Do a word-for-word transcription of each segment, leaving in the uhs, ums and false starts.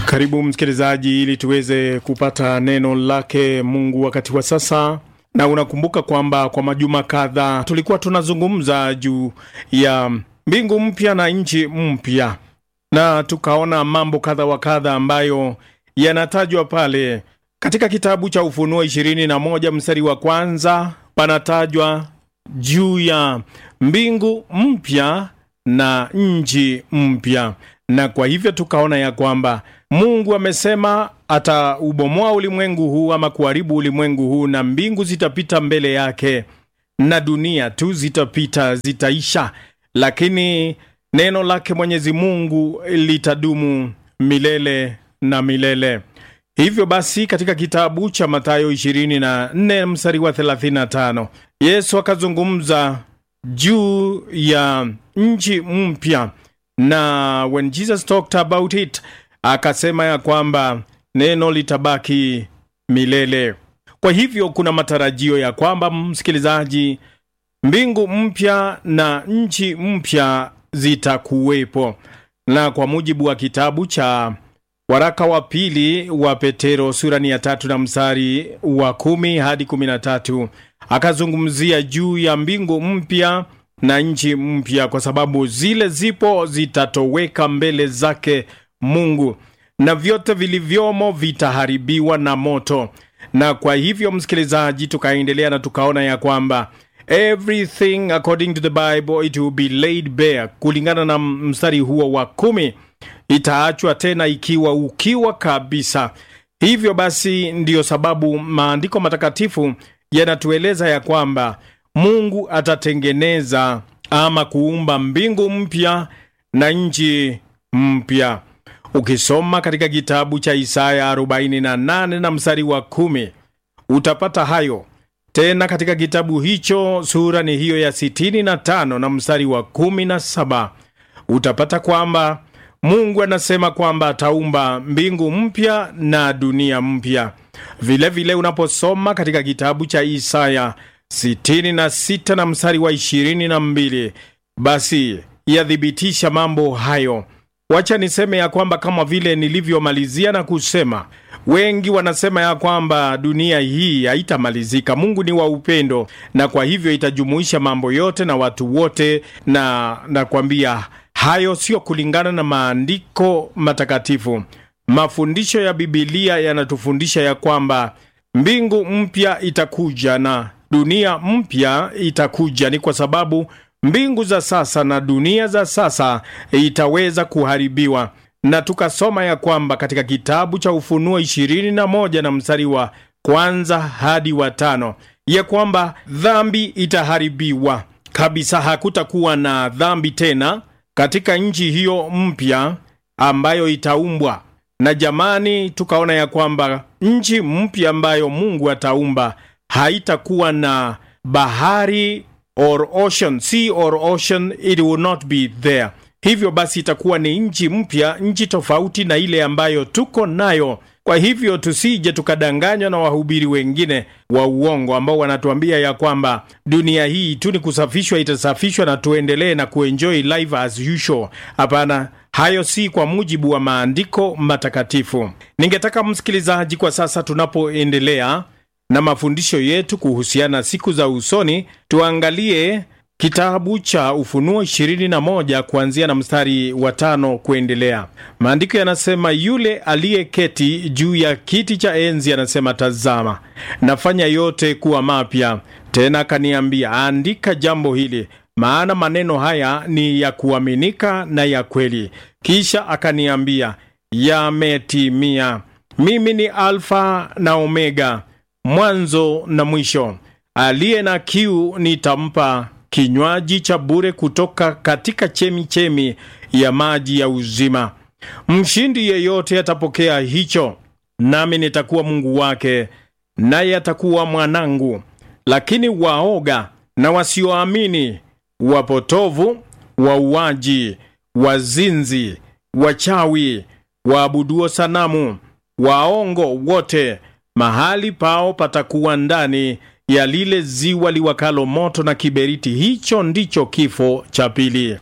Karibu msikilizaji, ili tuweze kupata neno lake Mungu wakati wa sasa. Na unakumbuka kwamba kwa majuma kadhaa tulikuwa tunazungumza juu ya mbingu mpya na nchi mpya, na tukaona mambo kadha wa kadha ambayo yanatajwa pale katika kitabu cha Ufunuo ishirini na moja mstari wa kwanza. Panatajwa juu ya mbingu mpya na nchi mpya, na kwa hivyo tukaona ya kwamba Mungu amesema ataubomoa ulimwengu huu ama kuharibu ulimwengu huu, na mbingu zitapita mbele yake na dunia tu zitapita, zitaisha, lakini neno lake Mwenyezi Mungu litadumu milele na milele. Hivyo basi katika kitabu cha Mathayo ishirini na nne mstari wa thelathini na tano Yesu akazungumza juu ya nchi mpya, na when Jesus talked about it akasema ya kwamba neno litabaki milele. Kwa hivyo kuna matarajio ya kwamba, msikilizaji, mbingu mpya na nchi mpya zitakuwepo. Na kwa mujibu wa kitabu cha waraka wa pili wa Petero sura ni ya tatu na mstari wa kumi hadi kumi na tatu akazungumzia juu ya mbingu mpya na nchi mpya, kwa sababu zile zipo zitatoweka mbele zake Mungu, na vyote vilivyomo vitaharibiwa na moto. Na kwa hivyo msikilizaji, tukaendelea na tukaona ya kwamba everything according to the Bible it will be laid bare. Kulingana na mstari huo wa kumi, itaachwa tena ikiwa ukiwa kabisa. Hivyo basi ndiyo sababu maandiko matakatifu yanatueleza ya kwamba Mungu atatengeneza ama kuumba mbingu mpya na nchi mpya. Ukisoma katika kitabu cha Isaya arobaini na nane na mstari wa kumi utapata hayo. Tena katika kitabu hicho sura ni hiyo ya sitini na tano na mstari wa kumi na saba utapata kwamba Mungu anasema kwamba ataumba mbingu mpya na dunia mpya. Vile vile unaposoma katika kitabu cha Isaya sitini na sita na mstari wa ishirini na mbili basi yadhibitisha mambo hayo. Wacha niseme ya kwamba kama vile nilivyomalizia na kusema, wengi wanasema ya kwamba dunia hii haitamalizika. Mungu ni wa upendo, na kwa hivyo itajumuisha mambo yote na watu wote, na nakwambia hayo sio kulingana na maandiko matakatifu. Mafundisho ya Biblia yanatufundisha ya kwamba mbingu mpya itakuja na dunia mpya itakuja. Ni kwa sababu mbingu za sasa na dunia za sasa itaweza kuharibiwa. Na tukasoma ya kwamba katika kitabu cha Ufunuo ishirini na moja na mstari wa kwanza hadi wa tano ya kwamba dhambi itaharibiwa kabisa. Hakutakuwa na dhambi tena katika nchi hiyo mpya ambayo itaumbwa. Na jamani, tukaona ya kwamba nchi mpya ambayo Mungu ataumba haitakuwa na bahari or ocean, sea or ocean, it will not be there. Hivyo basi itakuwa ni nchi mpya, nchi tofauti na ile ambayo tuko nayo. Kwa hivyo tusije tukadanganywa na wahubiri wengine wa uongo ambao wanatuambia ya kwamba dunia hii tu ni kusafishwa, itasafishwa na tuendelee na kuenjoy life as usual. Hapana, hayo si kwa mujibu wa maandiko matakatifu. Ningetaka msikilizaji, kwa sasa tunapoendelea na mafundisho yetu kuhusiana siku za usoni, tuangalie kitabu cha Ufunuo ishirini na moja kuanzia na mstari wa tano kuendelea. Maandiko yanasema, yule aliyeketi juu ya kiti cha enzi anasema, tazama, nafanya yote kuwa mapya. Tena akaniambia, andika jambo hili, maana maneno haya ni ya kuaminika na ya kweli. Kisha akaniambia, yametimia. Mimi ni Alfa na Omega, mwanzo na mwisho. Aliye na kiu nitampa kinywaji cha bure kutoka katika chemi chemi ya maji ya uzima. Mshindi yeyote atapokea hicho, nami nitakuwa Mungu wake, naye atakuwa mwanangu. Lakini waoga na wasioamini, wapotovu, wauaji, wazinzi, wachawi, waabuduo sanamu, waongo wote, mahali pao patakuwa ndani ya lile ziwa liwakalo moto na kiberiti. Hicho ndicho kifo cha pili.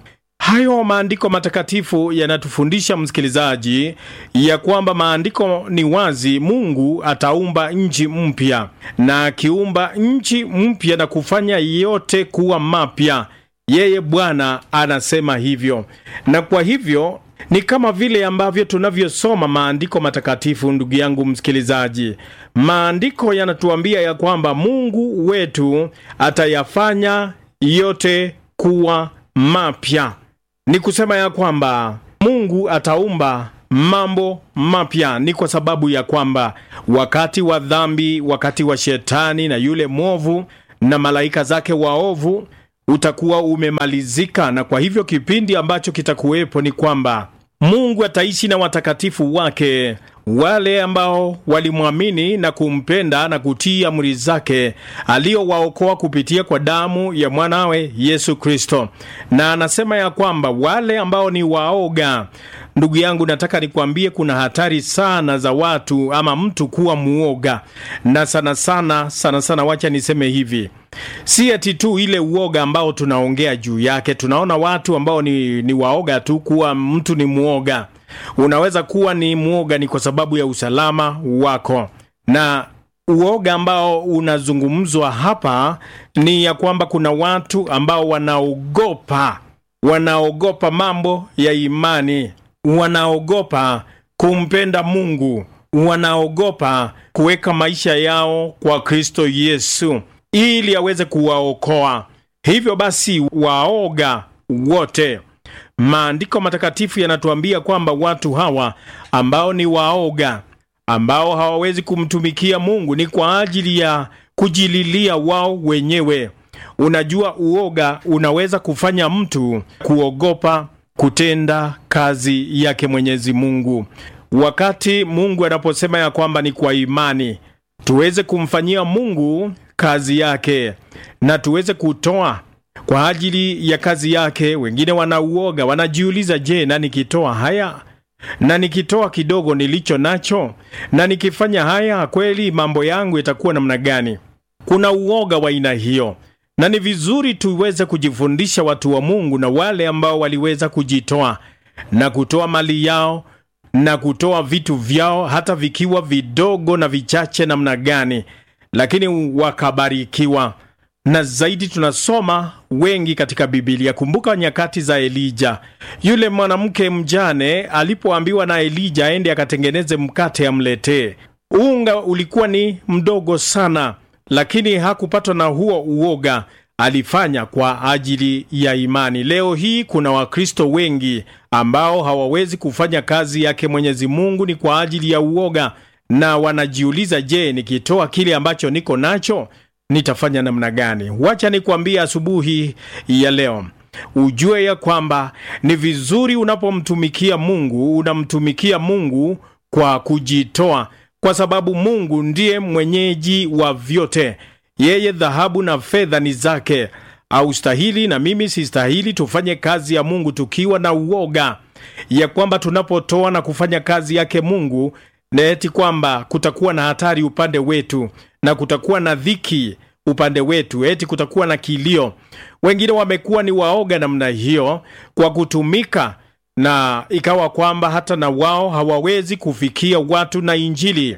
Hayo maandiko matakatifu yanatufundisha msikilizaji, ya kwamba maandiko ni wazi, Mungu ataumba nchi mpya, na akiumba nchi mpya na kufanya yote kuwa mapya, yeye Bwana anasema hivyo. Na kwa hivyo ni kama vile ambavyo tunavyosoma maandiko matakatifu, ndugu yangu msikilizaji, maandiko yanatuambia ya kwamba Mungu wetu atayafanya yote kuwa mapya. Ni kusema ya kwamba Mungu ataumba mambo mapya. Ni kwa sababu ya kwamba wakati wa dhambi, wakati wa shetani na yule mwovu na malaika zake waovu utakuwa umemalizika, na kwa hivyo kipindi ambacho kitakuwepo ni kwamba Mungu ataishi na watakatifu wake, wale ambao walimwamini na kumpenda na kutii amri zake aliowaokoa kupitia kwa damu ya mwanawe Yesu Kristo. Na anasema ya kwamba wale ambao ni waoga, ndugu yangu, nataka nikwambie kuna hatari sana za watu ama mtu kuwa muoga. Na sana sana sana sana wacha niseme hivi, si ati tu ile uoga ambao tunaongea juu yake. Tunaona watu ambao ni, ni waoga tu, kuwa mtu ni muoga. Unaweza kuwa ni muoga ni kwa sababu ya usalama wako, na uoga ambao unazungumzwa hapa ni ya kwamba kuna watu ambao wanaogopa, wanaogopa mambo ya imani, wanaogopa kumpenda Mungu, wanaogopa kuweka maisha yao kwa Kristo Yesu ili aweze kuwaokoa. Hivyo basi waoga wote, maandiko matakatifu yanatuambia kwamba watu hawa ambao ni waoga, ambao hawawezi kumtumikia Mungu, ni kwa ajili ya kujililia wao wenyewe. Unajua, uoga unaweza kufanya mtu kuogopa kutenda kazi yake Mwenyezi Mungu. Wakati Mungu anaposema ya kwamba ni kwa imani tuweze kumfanyia Mungu kazi yake na tuweze kutoa kwa ajili ya kazi yake, wengine wanauoga, wanajiuliza, je, na nikitoa haya, na nikitoa kidogo nilicho nacho, na nikifanya haya kweli mambo yangu itakuwa namna gani? Kuna uoga wa aina hiyo, na ni vizuri tuweze kujifundisha watu wa Mungu na wale ambao waliweza kujitoa na kutoa mali yao na kutoa vitu vyao, hata vikiwa vidogo na vichache namna gani, lakini wakabarikiwa. Na zaidi tunasoma wengi katika Biblia. Kumbuka nyakati za Elija, yule mwanamke mjane alipoambiwa na Elija aende akatengeneze mkate amletee, unga ulikuwa ni mdogo sana, lakini hakupatwa na huo uoga, alifanya kwa ajili ya imani. Leo hii kuna Wakristo wengi ambao hawawezi kufanya kazi yake Mwenyezi Mungu, ni kwa ajili ya uoga, na wanajiuliza, je, nikitoa kile ambacho niko nacho nitafanya namna gani? Wacha nikwambie asubuhi ya leo, ujue ya kwamba ni vizuri unapomtumikia Mungu, unamtumikia Mungu kwa kujitoa, kwa sababu Mungu ndiye mwenyeji wa vyote. Yeye dhahabu na fedha ni zake. Au stahili na mimi sistahili tufanye kazi ya Mungu tukiwa na uoga ya kwamba tunapotoa na kufanya kazi yake Mungu, na eti kwamba kutakuwa na hatari upande wetu, na kutakuwa na dhiki upande wetu, eti kutakuwa na kilio. Wengine wamekuwa ni waoga namna hiyo kwa kutumika, na ikawa kwamba hata na wao hawawezi kufikia watu na Injili.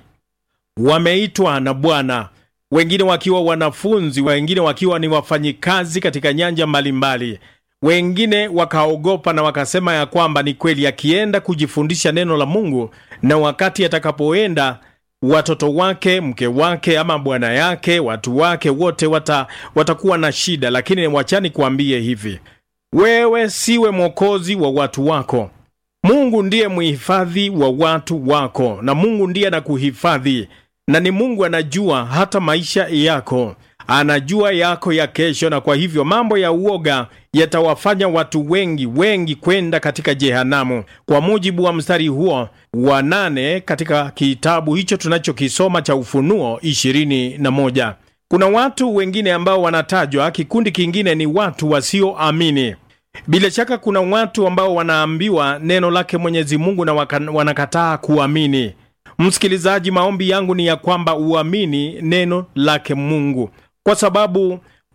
Wameitwa na Bwana, wengine wakiwa wanafunzi, wengine wakiwa ni wafanyikazi katika nyanja mbalimbali. Wengine wakaogopa na wakasema ya kwamba ni kweli akienda kujifundisha neno la Mungu, na wakati atakapoenda watoto wake, mke wake ama bwana yake, watu wake wote wata, watakuwa na shida. Lakini wachani kuambie hivi, wewe siwe mwokozi wa watu wako. Mungu ndiye muhifadhi wa watu wako, na Mungu ndiye anakuhifadhi, na ni Mungu anajua hata maisha yako, anajua yako ya kesho. Na kwa hivyo mambo ya uoga yatawafanya watu wengi wengi kwenda katika jehanamu, kwa mujibu wa mstari huo wa nane katika kitabu hicho tunachokisoma cha Ufunuo ishirini na moja. Kuna watu wengine ambao wanatajwa, kikundi kingine ni watu wasioamini. Bila shaka kuna watu ambao wanaambiwa neno lake Mwenyezi Mungu na waka, wanakataa kuamini. Msikilizaji, maombi yangu ni ya kwamba uamini neno lake Mungu, kwa sababu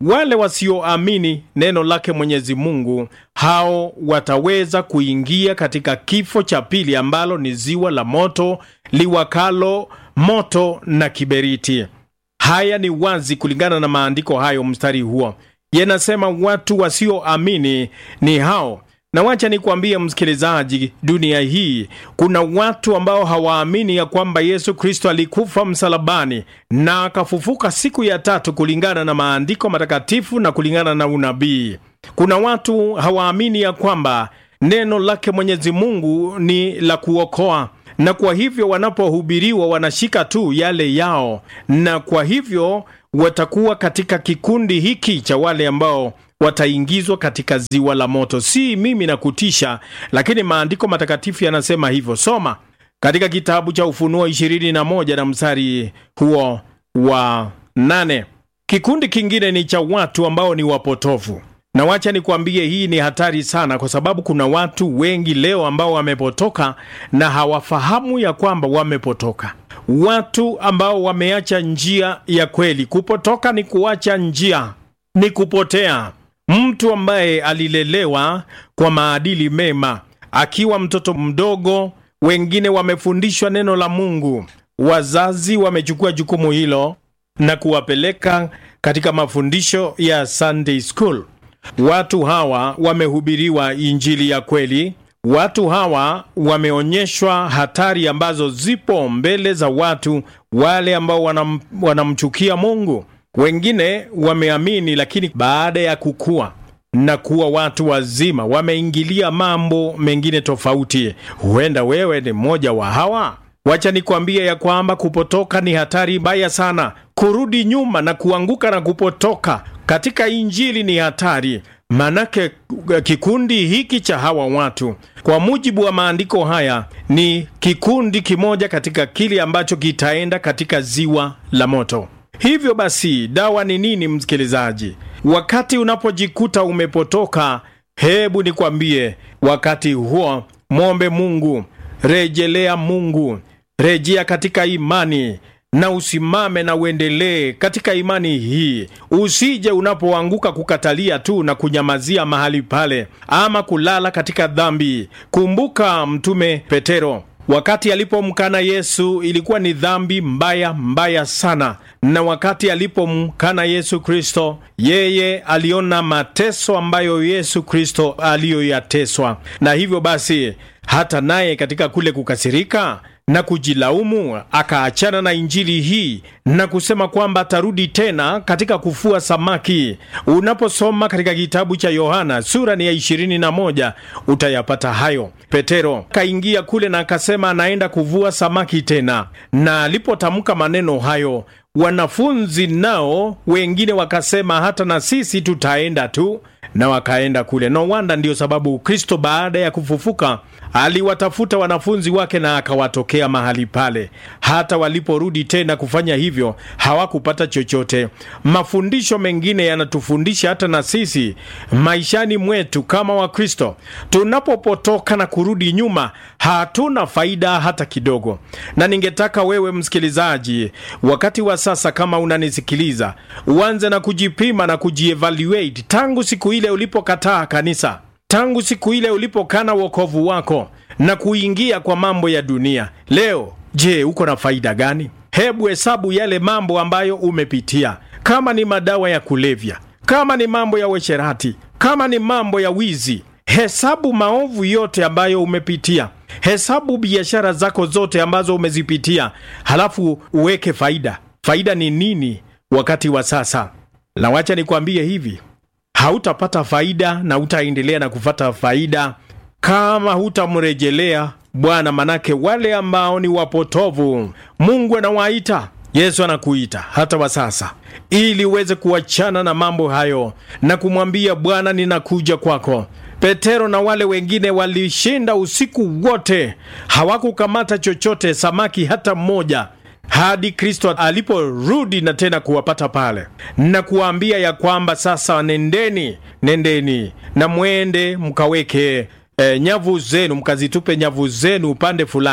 wale wasioamini neno lake Mwenyezi Mungu, hao wataweza kuingia katika kifo cha pili ambalo ni ziwa la moto liwakalo moto na kiberiti. Haya ni wazi kulingana na maandiko hayo. Mstari huo yanasema watu wasioamini ni hao. Na wacha nikwambie msikilizaji, dunia hii kuna watu ambao hawaamini ya kwamba Yesu Kristo alikufa msalabani na akafufuka siku ya tatu kulingana na maandiko matakatifu na kulingana na unabii. Kuna watu hawaamini ya kwamba neno lake Mwenyezi Mungu ni la kuokoa, na kwa hivyo wanapohubiriwa wanashika tu yale yao, na kwa hivyo watakuwa katika kikundi hiki cha wale ambao wataingizwa katika ziwa la moto. Si mimi na kutisha, lakini maandiko matakatifu yanasema hivyo. Soma katika kitabu cha Ufunuo ishirini na moja na mstari huo wa nane. Kikundi kingine ni cha watu ambao ni wapotofu. Na wacha nikwambie, hii ni hatari sana, kwa sababu kuna watu wengi leo ambao wamepotoka na hawafahamu ya kwamba wamepotoka. Watu ambao wameacha njia ya kweli. Kupotoka ni kuacha njia, ni kupotea. Mtu ambaye alilelewa kwa maadili mema akiwa mtoto mdogo, wengine wamefundishwa neno la Mungu, wazazi wamechukua jukumu hilo na kuwapeleka katika mafundisho ya Sunday School. Watu hawa wamehubiriwa injili ya kweli. Watu hawa wameonyeshwa hatari ambazo zipo mbele za watu wale ambao wanam, wanamchukia Mungu. Wengine wameamini, lakini baada ya kukua na kuwa watu wazima wameingilia mambo mengine tofauti. Huenda wewe ni mmoja wa hawa. Wacha nikwambie ya kwamba kupotoka ni hatari mbaya sana. Kurudi nyuma na kuanguka na kupotoka katika injili ni hatari. Manake kikundi hiki cha hawa watu, kwa mujibu wa maandiko haya, ni kikundi kimoja katika kile ambacho kitaenda katika ziwa la moto. Hivyo basi, dawa ni nini msikilizaji? Wakati unapojikuta umepotoka, hebu nikwambie, wakati huo muombe Mungu, rejelea Mungu, rejea katika imani na usimame na uendelee katika imani hii. Usije unapoanguka kukatalia tu na kunyamazia mahali pale ama kulala katika dhambi. Kumbuka mtume Petero, wakati alipomkana Yesu ilikuwa ni dhambi mbaya mbaya sana, na wakati alipomkana Yesu Kristo, yeye aliona mateso ambayo Yesu Kristo aliyoyateswa, na hivyo basi hata naye katika kule kukasirika na kujilaumu akaachana na injili hii na kusema kwamba atarudi tena katika kufua samaki. Unaposoma katika kitabu cha Yohana sura ni ya ishirini na moja utayapata hayo. Petero kaingia kule na akasema anaenda kuvua samaki tena, na alipotamka maneno hayo, wanafunzi nao wengine wakasema hata na sisi tutaenda tu, na wakaenda kule. No wonder ndio sababu Kristo baada ya kufufuka aliwatafuta wanafunzi wake na akawatokea mahali pale. Hata waliporudi tena kufanya hivyo hawakupata chochote. Mafundisho mengine yanatufundisha hata na sisi maishani mwetu kama wa Kristo, tunapopotoka na kurudi nyuma hatuna faida hata kidogo. Na ningetaka wewe msikilizaji, wakati wa sasa kama unanisikiliza, uanze na kujipima na kujievaluate tangu siku ile ulipokataa kanisa, tangu siku ile ulipokana wokovu wako na kuingia kwa mambo ya dunia. Leo, je, uko na faida gani? Hebu hesabu yale mambo ambayo umepitia. Kama ni madawa ya kulevya, kama ni mambo ya uasherati, kama ni mambo ya wizi, hesabu maovu yote ambayo umepitia. Hesabu biashara zako zote ambazo umezipitia, halafu uweke faida. Faida ni nini wakati wa sasa? Na wacha nikwambie hivi, hautapata faida na utaendelea na kufata faida kama hutamrejelea Bwana. Manake wale ambao ni wapotovu, Mungu anawaita, Yesu anakuita hata wa sasa, ili uweze kuachana na mambo hayo na kumwambia Bwana, ninakuja kwako. Petero na wale wengine walishinda usiku wote, hawakukamata chochote, samaki hata mmoja, hadi Kristo aliporudi na tena kuwapata pale na kuambia ya kwamba sasa nendeni, nendeni na mwende mkaweke e, nyavu zenu, mkazitupe nyavu zenu upande fulani.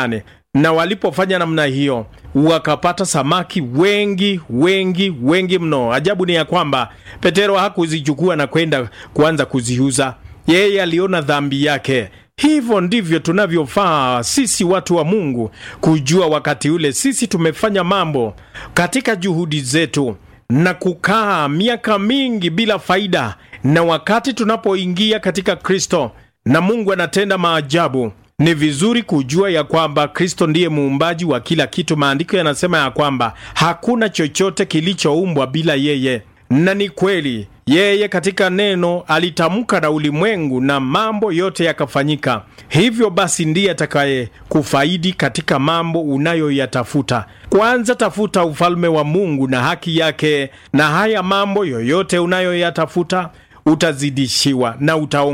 na walipofanya namna hiyo wakapata samaki wengi wengi wengi mno. Ajabu ni ya kwamba Petero hakuzichukua na kwenda kuanza kuziuza. Yeye aliona dhambi yake. Hivyo ndivyo tunavyofaa sisi watu wa Mungu, kujua wakati ule sisi tumefanya mambo katika juhudi zetu na kukaa miaka mingi bila faida, na wakati tunapoingia katika Kristo na Mungu anatenda maajabu, ni vizuri kujua ya kwamba Kristo ndiye muumbaji wa kila kitu. Maandiko yanasema ya kwamba hakuna chochote kilichoumbwa bila yeye, na ni kweli. Yeye katika neno alitamka na ulimwengu na mambo yote yakafanyika. Hivyo basi ndiye atakaye kufaidi katika mambo unayoyatafuta. Kwanza tafuta ufalme wa Mungu na haki yake, na haya mambo yoyote unayoyatafuta utazidishiwa na utaongezwa.